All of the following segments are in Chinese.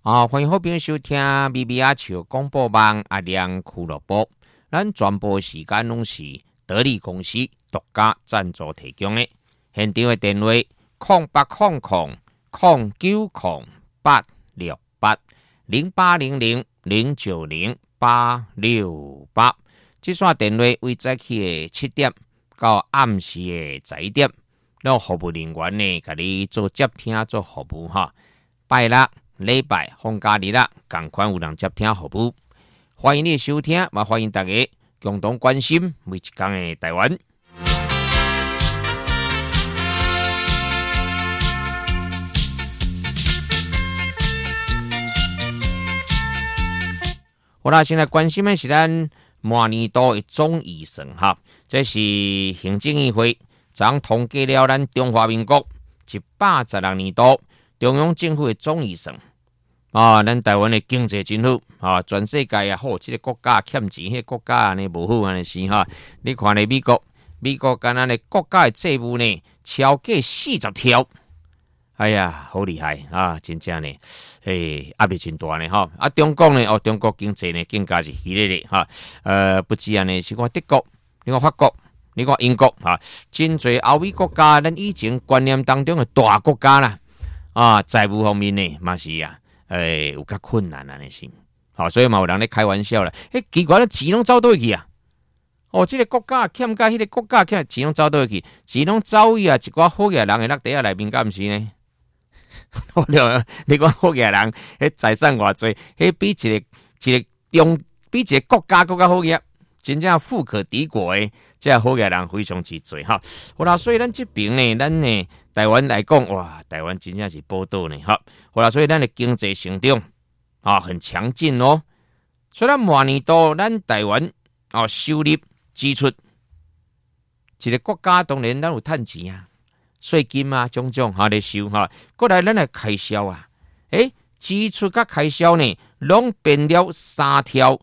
欢迎好朋友收听咪咪阿笑广播网阿亮俱乐部。咱全部时间拢是得力公司独家赞助提供的。现场的电话0800-860-0800-090-868。这线电话为早起的7点到暗时的11点，让服务人员呢，给你做接听做服务哈。拜六、礼拜、放假日啦，同款有人接听服务。欢迎你收听，也欢迎大家共同关心每一天的台湾。好啦，现在关心的是咱满年度的总预算哈，这是行政议会昨通过了咱中华民国116年度中央政府的总预算。咱台湾的经济真好全世界啊好，这个国家欠钱，迄个国家安尼无好安尼是哈。你看咧美国干咱的国家的债务呢超过40条，哎呀，好厉害啊！真正呢，压力真大呢哈。中国呢，中国经济呢更加是犀利的哈。不止安尼，是看德国，你看法国，你看英国哈，真侪欧美国家，咱以前观念当中的大国家啦，债务方面呢嘛是啊。有较困难啊，那是，所以嘛有人咧开玩笑啦。奇怪，钱拢走倒去啊！这个国家欠甲迄个国家欠，钱拢走倒去，钱拢走去啊！一寡好嘅人会落地下内面，敢毋是呢？你讲好嘅人，迄财产偌济，迄比一个国家更加好嘅，真正富可敌国诶！这好嘅人非常之多哈。好啦，所以咱这边呢，咱呢台湾来讲，哇，台湾真正是宝岛呢哈。好啦，所以咱的经济成长很强劲哦。所以咱满年度咱台湾收入支出，一个国家当然咱有趁钱啊，税金啊种种咧收哈。过来咱的开销啊，支出甲开销呢，拢变了3条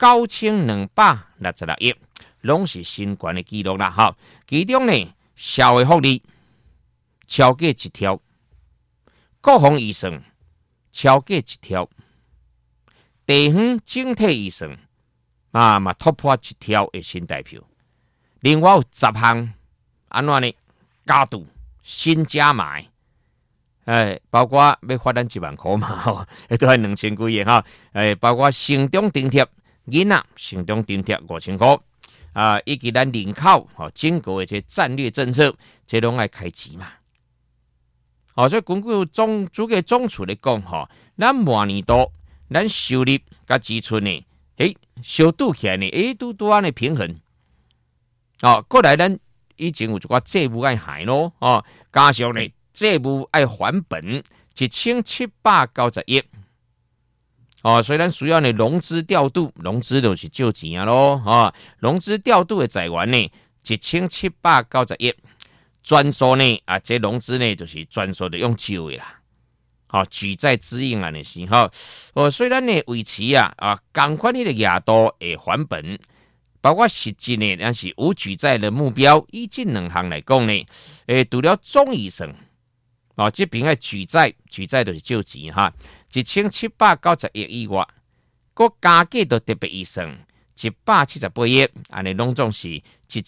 9266亿。拢是新冠的记录啦，哈！其中呢，社会福利超过1条，国防预算超过1条，地方整体预算嘛突破1条的新台票。另外有10项安怎呢？加度新加码，包括要发咱1万块嘛，都系2000几亿哈，包括省中津贴，囡仔省中津贴5000块。以及咱人口整个的这战略政策，这拢爱开钱嘛。所以根据主计总处来讲，咱满年度咱收入甲支出呢，相拄起来呢，拄安尼平衡。过来咱以前有一寡债务爱还咯，加上呢债务爱还本1790亿。所以咱需要呢融资调度，融资就是借钱咯，融资调度的财源呢1790亿，专属呢这融资呢就是专属的用借的啦，举债支应啊那是所以咱呢维持同款迄个额度的还本，包括实际呢咱是有举债的目标，以这2项来讲呢，除了总预算，这边的举债就是借钱哈。1790亿以外，佮加计到特别预算178亿，安尼拢总是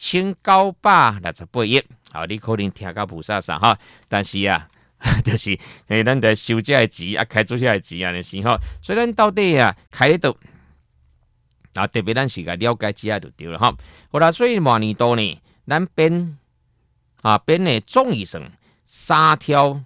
1968亿。你可能听到不啥哈，但是就是咱得收这的钱开出这的钱安尼是哈。所以咱到底开咧度，特别咱是个了解之下就对了哈。好啦，所以满年度呢，咱编的总预算3条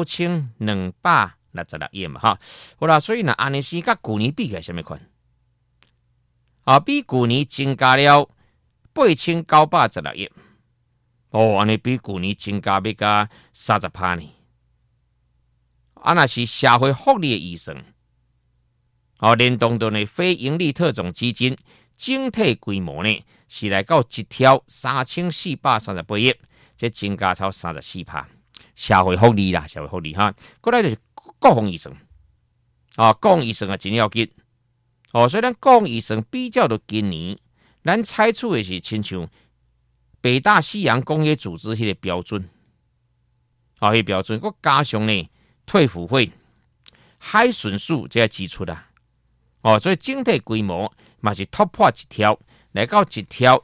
9266亿嘛哈，好啦，所以安尼是甲去年比起来什么款？比去年增加了8916亿，安尼比去年增加要加30%呢。那是社会福利的预算，联动到呢非营利特种基金整体规模呢是来到1条3438亿，这增加超34%。社会福利啦，社会福利哈，过来就是国防预算，国防预算真要紧，所以咱国防预算比较到今年，咱采取的是亲像北大西洋公约组织迄个标准，迄标准，佮加上呢退辅会、 海巡署这个支出啦。所以整体规模嘛是突破一条，来到一条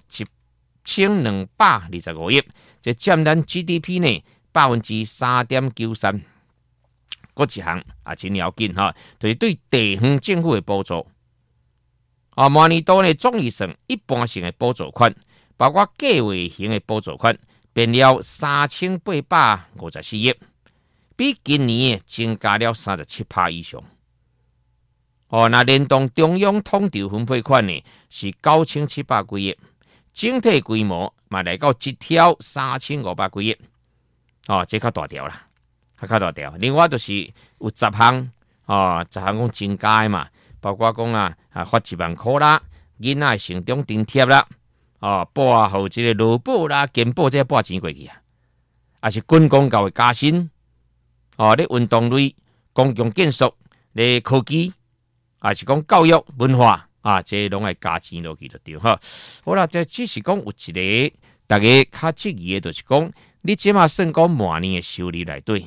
1225亿，这占咱 GDP 呢3.93%。搁一项真要紧就是对地方政府的补助。明年度呢总预算一般性的补助款，包括计划型的补助款，变了3854亿，比今年增加了37%以上。那联动中央统筹分配款呢是9700几亿，整体规模嘛来到一条3500几亿，这较大条啦，较大条。另外就是有10项10项讲增加的嘛，包括讲发1万块啦，囡仔成长津贴啦，拨互这个劳保啦、健保这拨钱过去啊，是军公教的加薪，咧运动类、公共建设、咧科技。是讲教育文化这拢会加钱落去就对哈。好啦，这只是讲有一个大家较质疑的，就是讲你即马算讲明年的收入内底，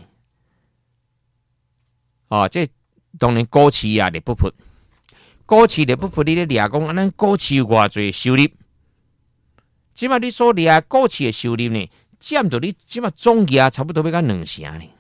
这当然股市咧不破，股市咧不破，你咧掠讲咱股市有偌济收入，即马你所掠股市的收入呢，占到你即马总额差不多要到2成呢。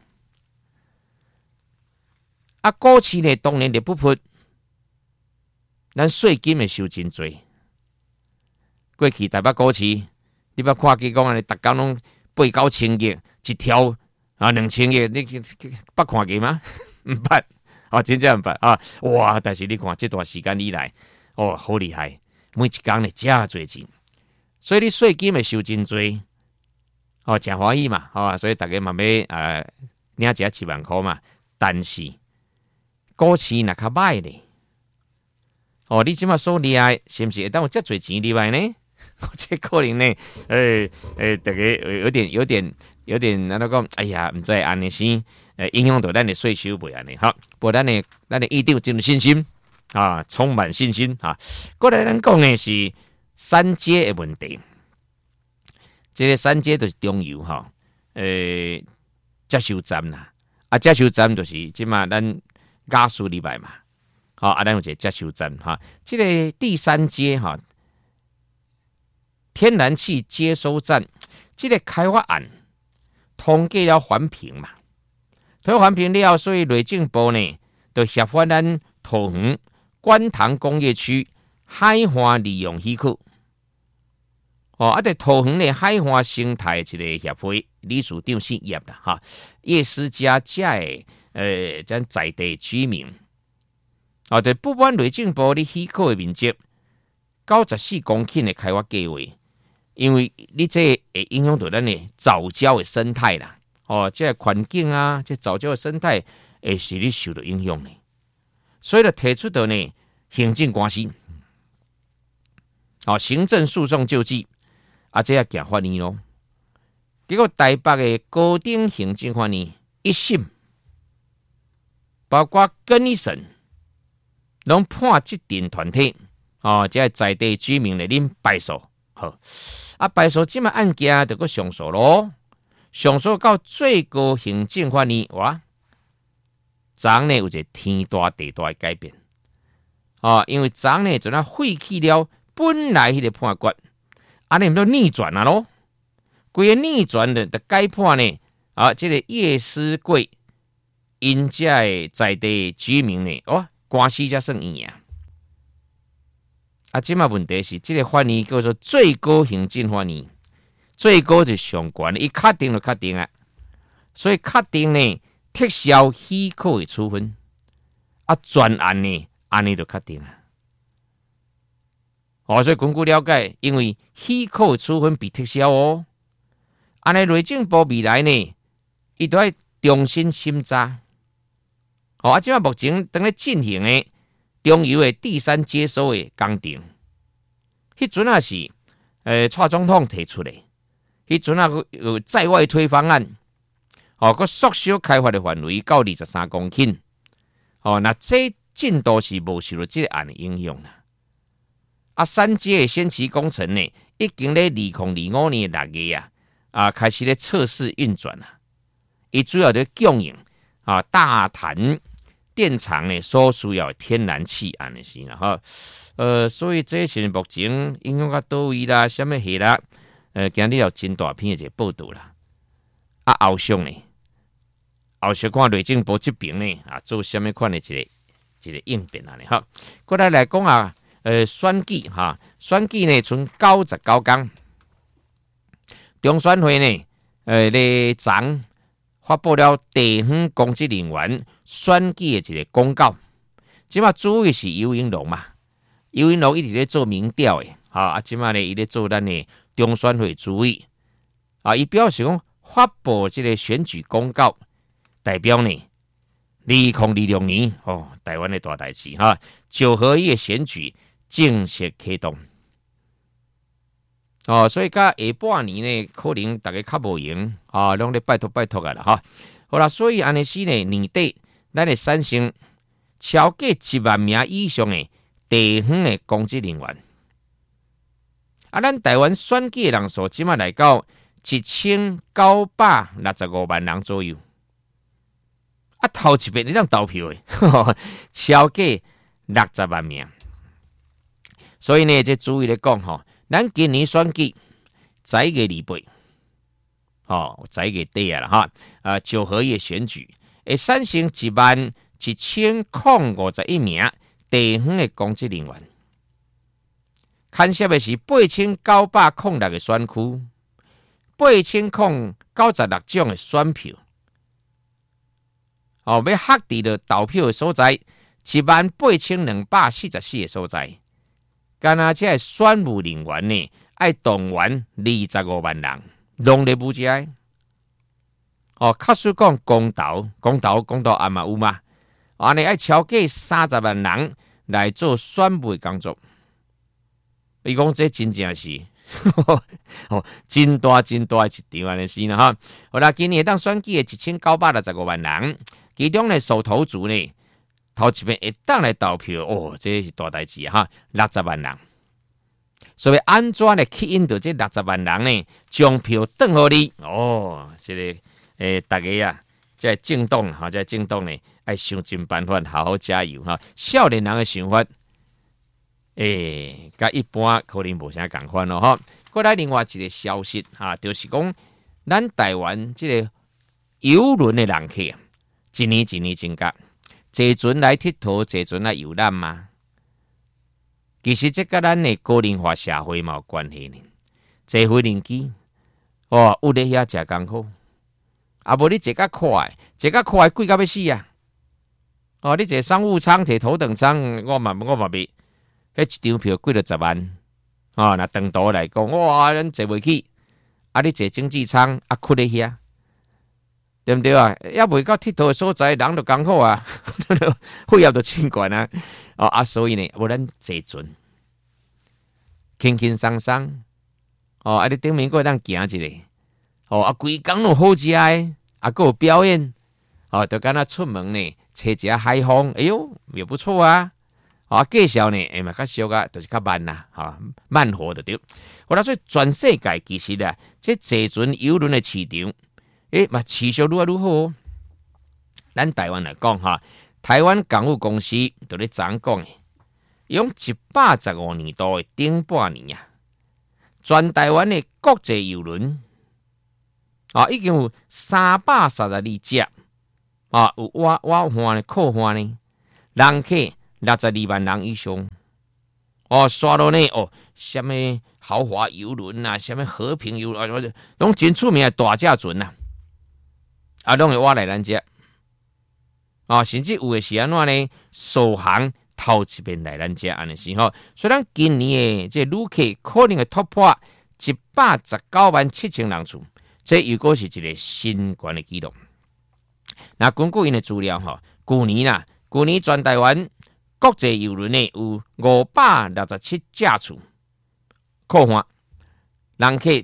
股市呢当然咧不破。咱税金会收真多，过去台北股市，你捌看见讲逐工拢8、9千亿一条2千亿，你捌看见吗？唔捌，真正唔捌哇！但是你看这段时间以来，好厉害，每一工呢真多钱，所以你税金会收真多，真欢喜嘛，所以大家嘛要领一7万块嘛，但是股市若较歹咧。你即马所厉害，是不是会当有遮侪钱入来呢？这可能呢，大家有点那讲，哎呀，唔知安尼先，影响到咱的税收袂安尼哈。不过咱的议长真有信心充满信心过来咱讲的是三阶的问题，这个三阶就是中油接收站啦，接收站就是即马咱加速入来嘛。咱有一个接收站这个第三阶天然气接收站，这个开发案通过了环评嘛，通过环评了，所以内政部呢就协发咱桃园观塘工业区海岸利用许可。在桃园的海岸生态一个协会理事长是叶啦叶思佳这咱在地居民。对不满内政部你许可的面积94公顷的开发计划，因为你这会影响到咱的藻礁的生态啦。这环境这藻礁的生态会使你受到影响呢，所以就提出到呢行政官司，行政诉讼救济这也行法院咯。结果台北的高等行政法院一审，包括更一审。拢判这定团体这在地居民来恁败诉，败诉即卖案件就搁上诉咯，上诉到最高行政法院哇，昨呢有一个天大地大的改变因为昨呢就废弃了本来迄个判决，尼毋就逆转咯，规个逆转的改判呢这个叶思贵因遮的在地居民呢官司才算赢即马问题是这个法院叫做最高行政法院，最高就是上悬，伊确定就确定所以确定呢撤销许可的处分专案呢安尼就确定所以根据了解，因为许可的处分被撤销安尼内政部未来呢伊都要重新审查即目前正在进行的中油的第三接收的工程，迄阵是蔡总统提出的，迄阵有在外推方案，佮缩小开发的范围到23公顷，那这进度是无受到这个案的影响三阶的先期工程呢，已经在2025年6月开始咧测试运转伊主要在供应大潭电厂呢所需要的天然气安尼是啦哈。所以这是目前影响到倒位啦，什么系啦，今日有真大篇的一个报道啦。啊，后续呢，后续看内政部这边呢做什么款的一个应变啊呢？哈，过来讲啊，选举哈，选举呢剩99天，中选会呢，咧昨发布了地方公职人员选举的一个公告。即马主要是游盈隆嘛，游盈隆一直咧做民调的，啊，即马呢伊咧做咱的中选会主委，啊，伊表示讲发布这个选举公告，代表呢2026年台湾的大代志哈，9合一的选举正式启动。所以到下半年呢，可能大家较无闲啊，拢咧拜托啊啦哈。好啦，所以安尼是呢，年底咱会产生超过1万名以上的地方的公职人员。啊，咱台湾选举的人数即马来到1965万人左右。啊，头一遍你当投票的，超过60万名。所以呢，这主意来讲吼。咱今年选举11月28，哦，11月底啊啦哈，9合一选举会产生11051名地方的公职人员，牵涉的是8906个选区，8096种的选票，要核定的投票的所在18244个所在。干那这选务人员呢，爱动员25万人，拢咧补遮。假使讲公投案嘛有嘛？安尼爱超过30万人来做选务工作。伊讲这真正是，真大一场安尼是啦哈。好啦，今年当选举的1965万人，其中呢首投族呢。头一遍会当来投票这是大代志哈，60万人。所以安怎来吸引到这60万人呢？将票转互你这个大家啊，这政党哈，这政党呢，爱想尽办法，好好加油哈。少年人的想法，甲一般可能无啥共款咯哈。过来另外一个消息哈，就是讲咱台湾这个游轮的人客啊，一年增加。坐船来佚佗，坐船来游览嘛。其实这跟咱的高龄化社会嘛有关系呢。坐飞轮机，有咧遐食艰苦，无你坐较快，贵到要死啊！你坐商务舱、摕头等舱，我嘛袂，迄一张票贵了10万。那长途来讲，咱坐袂起。你坐经济舱，困咧遐。对不对啊？要袂到佚佗的所在，人就艰苦啊，血压就真悬啊！所以呢，咱坐船，轻轻松松你顶面过当行一下规工都好食的，还有表演就敢若出门呢，吹一下海风，哎呦，也不错啊！介绍呢，嘛较俗啊，就是较慢啦，慢活的对。好啦，所以全世界其实啊，这坐船游轮的市场。嘛持续愈来愈好。咱台湾来讲哈，台湾港务公司就咧怎讲诶？用115年度的顶半年啊，全台湾的国际邮轮已经有332只有挖换的靠换呢，人客62万人以上。刷到呢什么豪华邮轮啊，什么和平邮轮拢真出名的大只船啊。拢会挖来咱遮甚至有的是安怎呢？首航头一遍来咱遮安尼是吼。所以咱今年的这旅客可能会突破1197000人次，这又果是一个新高的纪录。那根据因的资料去年全台湾国际邮轮呢有567只次靠换，人客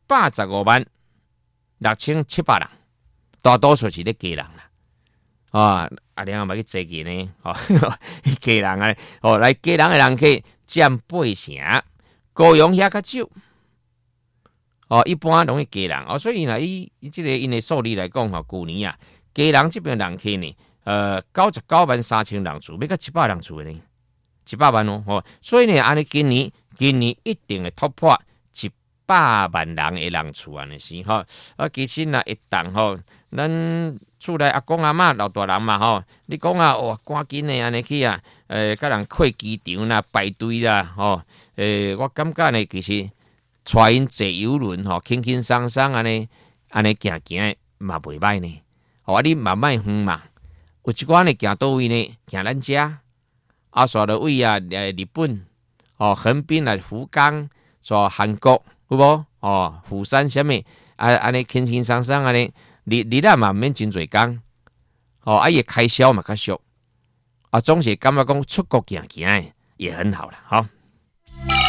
1156700人。大多数是咧家人啦，另外嘛去坐计呢，家人啊，来家人的人客占80%，高雄遐较少，一般拢是家人，所以呢，以这个因的数字来讲，去年家人这边人客呢， 993000人次，要到100人次的呢，100万哦，所以呢，安尼今年一定会突破100万人的人次安尼是吼。其实呐，一旦吼，咱厝内阿公阿嬷老大人嘛吼，你讲啊，哇，赶紧的安尼去啊，甲人过机场啦，排队啦，吼，我感觉呢，其实带因坐游轮吼，轻轻松松安尼行嘛袂歹呢。哦，你慢慢远嘛，有一寡呢行倒位呢，行咱遮，煞落位啊，日本，横滨来福冈，煞韩国，有无？釜山什么？安尼轻轻松松安尼。你咱嘛免真侪工，伊开销嘛较俗，总是感觉讲出国行行也很好啦，